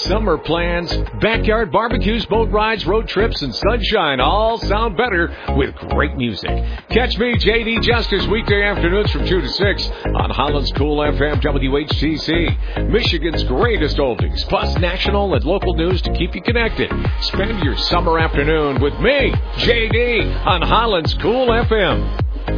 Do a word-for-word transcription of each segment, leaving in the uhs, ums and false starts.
Summer plans, backyard barbecues, boat rides, road trips, and sunshine all sound better with great music. Catch me, J D Justice, weekday afternoons from two to six on Holland's Cool F M W H T C. Michigan's greatest oldies, plus national and local news to keep you connected. Spend your summer afternoon with me, J D, on Holland's Cool F M.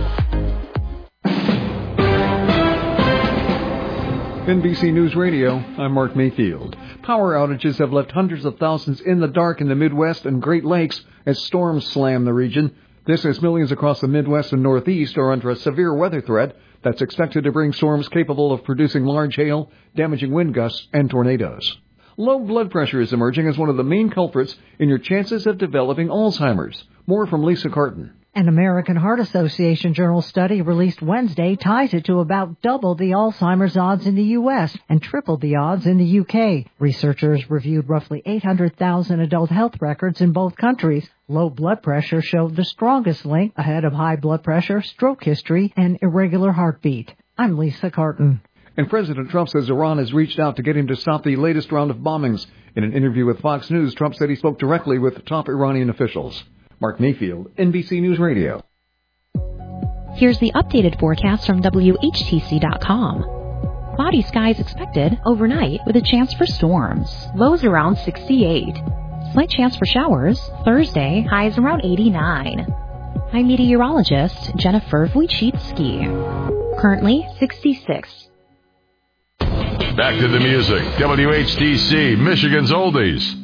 N B C News Radio, I'm Mark Mayfield. Power outages have left hundreds of thousands in the dark in the Midwest and Great Lakes as storms slam the region. This as millions across the Midwest and Northeast are under a severe weather threat that's expected to bring storms capable of producing large hail, damaging wind gusts, and tornadoes. Low blood pressure is emerging as one of the main culprits in your chances of developing Alzheimer's. More from Lisa Carton. An American Heart Association journal study released Wednesday ties it to about double the Alzheimer's odds in the U S and triple the odds in the U K. Researchers reviewed roughly eight hundred thousand adult health records in both countries. Low blood pressure showed the strongest link ahead of high blood pressure, stroke history, and irregular heartbeat. I'm Lisa Carton. And President Trump says Iran has reached out to get him to stop the latest round of bombings. In an interview with Fox News, Trump said he spoke directly with top Iranian officials. Mark Mayfield, N B C News Radio. Here's the updated forecast from W H T C dot com. Cloudy skies expected overnight with a chance for storms. Lows around sixty-eight. Slight chance for showers. Thursday, highs around eighty-nine. I'm meteorologist Jennifer Wojcicki. Currently sixty-six. Back to the music. W H T C, Michigan's Oldies.